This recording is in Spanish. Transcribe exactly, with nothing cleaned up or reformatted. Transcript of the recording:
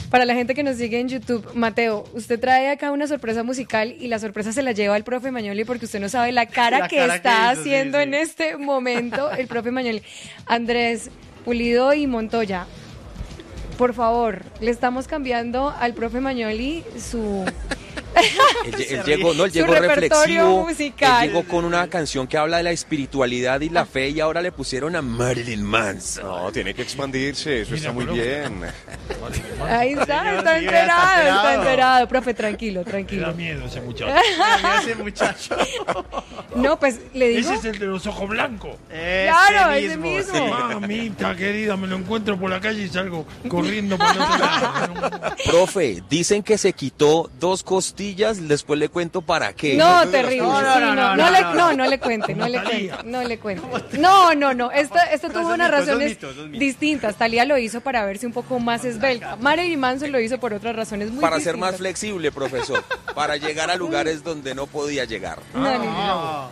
Para la gente que nos sigue en YouTube, Mateo, usted trae acá una sorpresa musical y la sorpresa se la lleva el profe Magnoli porque usted no sabe la cara La que cara está que hizo, haciendo sí, en sí. este momento el profe Magnoli. Andrés Pulido y Montoya, por favor, le estamos cambiando al profe Magnoli su... Él, él llegó, no, él Su llegó repertorio reflexivo, musical. él llegó con una canción que habla de la espiritualidad y la fe y ahora le pusieron a Marilyn Manson. No, tiene que expandirse, eso está muy bien. Ahí está, Señor, está sí, enterado, está está enterado. enterado. Profe, tranquilo, Me da tranquilo. miedo ese muchacho. Mira ese muchacho. No, pues le digo... Ese es el de los ojos blancos. Claro, ese mismo. sí. Mamita querida, me lo encuentro por la calle y salgo corriendo por el otro lado. Profe, dicen que se quitó dos costillas, después le cuento para qué. No, terrible. No, no, sí, no, no, no, no, le, no. no, no le cuente, no le cuente, no le cuente. No, no, no. Esto, esto Pero tuvo son unas mitos, son razones mitos, son mitos. distintas. Talía lo hizo para verse un poco más esbelta. Marilyn Manson lo hizo por otras razones muy Para distintas. ser más flexible, profesor, para llegar a lugares donde no podía llegar. No, no, no.